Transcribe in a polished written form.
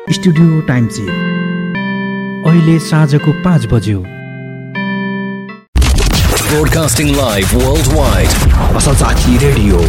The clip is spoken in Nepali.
स्टुडियो टाइम चेक अहिले साँझको 5 बज्यो। Broadcasting live worldwide. Asal Saathi Radio.